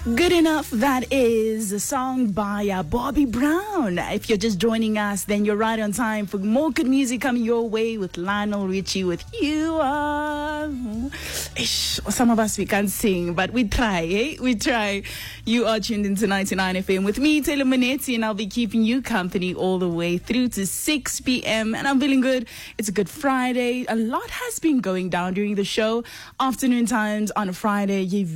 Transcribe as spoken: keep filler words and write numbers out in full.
Good enough, that is a song by uh, Bobby Brown. If you're just joining us, then you're right on time for more good music coming your way with Lionel Richie with You Are. Ish, some of us, we can't sing, but we try, eh? We try. You are tuned into ninety-nine F M with me, Taylor Manetti, and I'll be keeping you company all the way through to six p.m. And I'm feeling good. It's a good Friday. A lot has been going down during the show. Afternoon times on a Friday, you